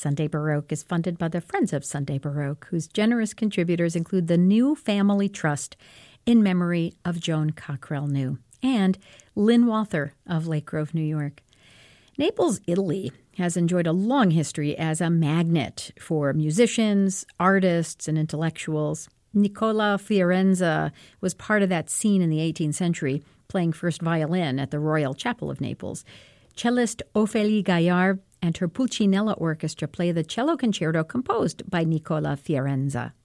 Sunday Baroque is funded by the Friends of Sunday Baroque, whose generous contributors include the New Family Trust in memory of Joan Cockrell New and Lynn Walther of Lake Grove, New York. Naples, Italy, has enjoyed a long history as a magnet for musicians, artists, and intellectuals. Nicola Fiorenza was part of that scene in the 18th century, playing first violin at the Royal Chapel of Naples. Cellist Ophélie Gaillard and her Pulcinella Orchestra play the cello concerto composed by Nicola Fiorenza.